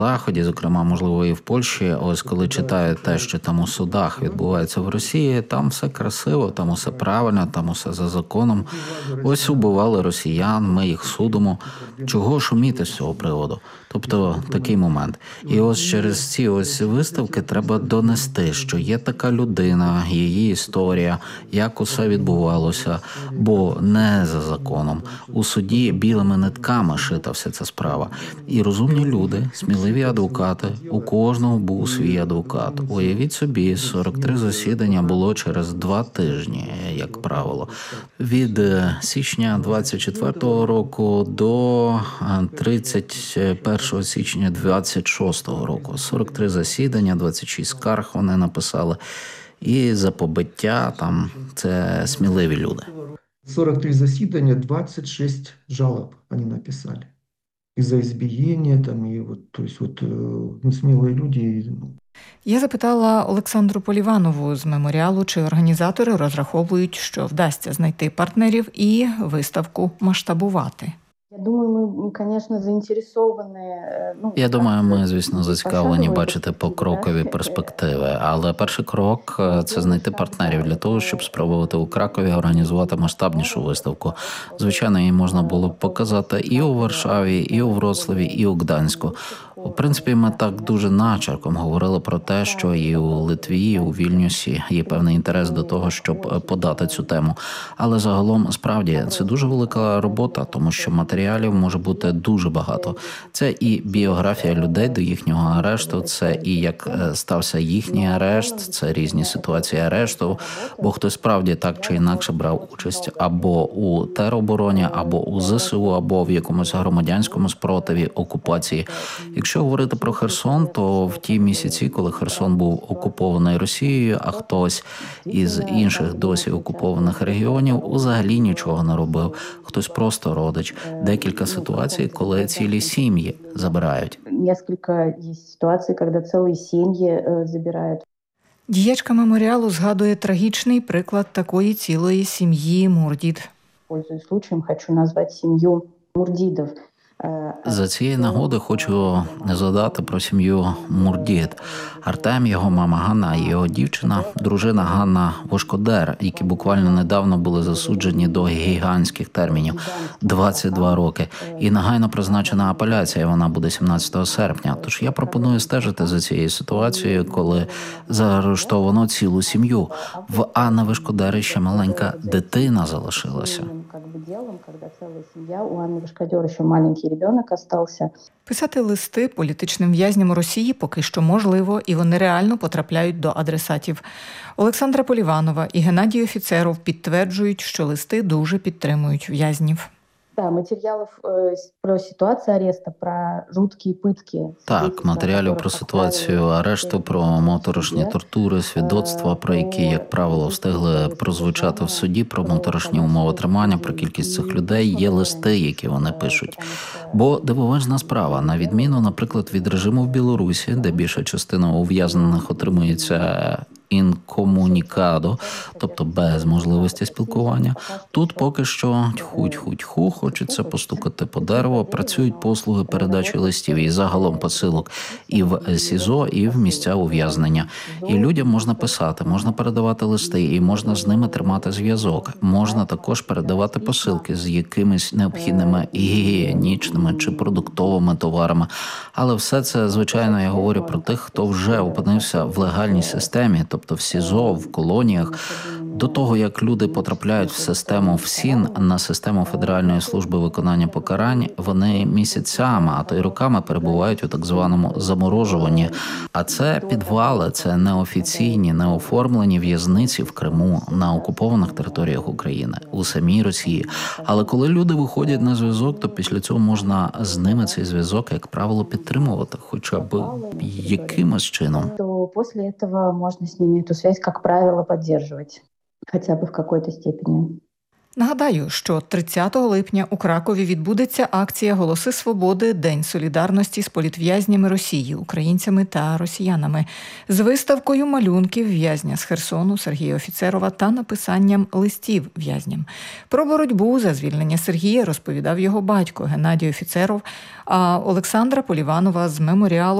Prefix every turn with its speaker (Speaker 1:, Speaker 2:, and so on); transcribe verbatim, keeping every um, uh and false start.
Speaker 1: Заході, зокрема, можливо, і в Польщі, ось коли читаю те, що там у судах відбувається в Росії, там все красиво, там усе правильно, там усе за законом. Ось убивали росіян, ми їх судимо. Чого шуміти з цього приводу? Тобто такий момент. І ось через ці ось виставки треба донести, що є така людина, її історія, як усе відбувалося, бо не за законом. У суді білими нитками шита вся ця справа. І розумні люди, сміливі адвокати, у кожного був свій адвокат. Уявіть собі, сорок три засідання було через два тижні, як правило. Від січня двадцять четвертого року до тридцять першого січня двадцять шостого року. сорок три засідання, двадцять шість скарг вони написали. І за побиття там це сміливі люди.
Speaker 2: сорок три засідання, двадцать шесть жалоб они написали. Из-за избиения там, и вот, то есть вот, ну, смелые люди.
Speaker 3: Я запитала Олександру Поліванову з меморіалу, чи організатори розраховують, що вдасться знайти партнерів і виставку масштабувати.
Speaker 4: Я думаю, ми, звісно, заінтересовані. Ну,
Speaker 1: Я думаю, ми, звісно, зацікавлені бачити покрокові перспективи. Але перший крок – це знайти партнерів для того, щоб спробувати у Кракові організувати масштабнішу виставку. Звичайно, її можна було б показати і у Варшаві, і у Вроцлаві, і у Гданську. У принципі, ми так дуже начерком говорили про те, що і у Литві, і у Вільнюсі є певний інтерес до того, щоб подати цю тему. Але загалом, справді, це дуже велика робота, тому що матеріалів може бути дуже багато. Це і біографія людей до їхнього арешту, це і як стався їхній арешт, це різні ситуації арешту, бо хтось справді так чи інакше брав участь або у теробороні, або у ЗСУ, або в якомусь громадянському спротиві, окупації. Якщо говорити про Херсон, то в ті місяці, коли Херсон був окупований Росією, а хтось із інших досі окупованих регіонів взагалі нічого не робив. Хтось просто родич. Декілька ситуацій, коли цілі сім'ї забирають.
Speaker 4: Несколько є ситуацій, коли цілі сім'ї забирають.
Speaker 3: Діячка меморіалу згадує трагічний приклад такої цілої сім'ї Мурдід.
Speaker 4: Пользуюсь случаєм, хочу назвати сім'ю Мурдідів.
Speaker 1: За цієї нагоди хочу згадати про сім'ю Мурдід. Артем, його мама Ганна і його дівчина, дружина Ганна Вошкодер, які буквально недавно були засуджені до гігантських термінів – двадцять два роки. І негайно призначена апеляція, вона буде сімнадцятого серпня. Тож я пропоную стежити за цією ситуацією, коли заарештовано цілу сім'ю. В Анни Вошкодер ще маленька дитина залишилася.
Speaker 4: У Анни Вошкодер ще маленький ребенок остався.
Speaker 3: Писати листи політичним в'язням Росії поки що можливо, і вони реально потрапляють до адресатів. Олександра Поліванова і Геннадій Офіцеров підтверджують, що листи дуже підтримують в'язнів.
Speaker 4: Да, матеріалів е, про ситуацію арешту, про жуткі питки.
Speaker 1: Так, матеріалів про ситуацію арешту, про моторошні тортури, свідоцтва, про які, як правило, встигли прозвучати в суді, про моторошні умови тримання, про кількість цих людей, є листи, які вони пишуть. Бо дивовижна справа, на відміну, наприклад, від режиму в Білорусі, де більша частина ув'язнених отримується інкомунікадо, тобто без можливості спілкування. Тут поки що тьху-тьху-тьху, хочеться постукати по дереву, працюють послуги передачі листів і загалом посилок і в СІЗО, і в місця ув'язнення. І людям можна писати, можна передавати листи, і можна з ними тримати зв'язок. Можна також передавати посилки з якимись необхідними гігієнічними чи продуктовими товарами. Але все це, звичайно, я говорю про тих, хто вже опинився в легальній системі, тобто в СІЗО, в колоніях. До того, як люди потрапляють в систему ФСІН, на систему Федеральної служби виконання покарань, вони місяцями, а то й роками перебувають у так званому заморожуванні. А це підвали, це неофіційні, неоформлені в'язниці в Криму, на окупованих територіях України, у самій Росії. Але коли люди виходять на зв'язок, то після цього можна з ними цей зв'язок, як правило, підтримувати, хоча б якимось чином.
Speaker 4: То після цього можна з ними цю зв'язок, як правило, підтримувати. Хотя бы в какой-то степени.
Speaker 3: Нагадаю, що тридцятого липня у Кракові відбудеться акція «Голоси свободи. День солідарності з політв'язнями Росії, українцями та росіянами» з виставкою малюнків в'язня з Херсону Сергія Офіцерова та написанням листів в'язням. Про боротьбу за звільнення Сергія розповідав його батько Геннадій Офіцеров, а Олександра Поліванова з меморіалу